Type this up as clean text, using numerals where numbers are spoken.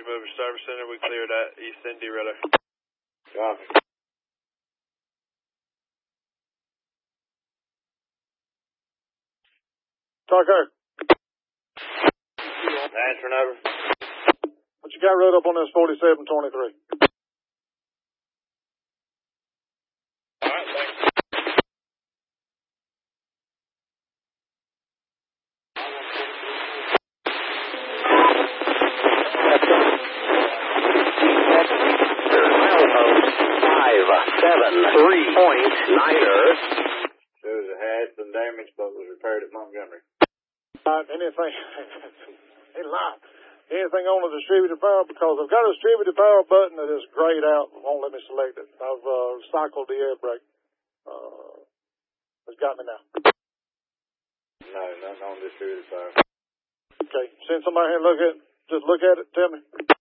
Mover Service Center. We cleared that East Indy radar. Copy. Tucker. Answering over. What you got wrote up on this 4723? All right, thanks. Shows it had some damage, but was repaired at Montgomery. Anything, anything on the distributed power, because I've got a distributed power button that is grayed out, won't let me select it. I've cycled the air brake. It's got me now. No, nothing on distributed power. Okay, send somebody here and just look at it, tell me.